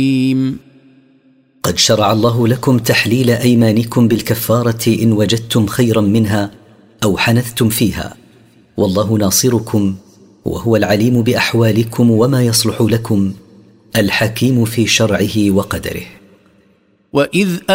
قد شرع الله لكم تحليل أيمانكم بالكفارة إن وجدتم خيرا منها أو حنثتم فيها، والله ناصركم وهو العليم بأحوالكم وما يصلح لكم، الحكيم في شرعه وقدره. وإذ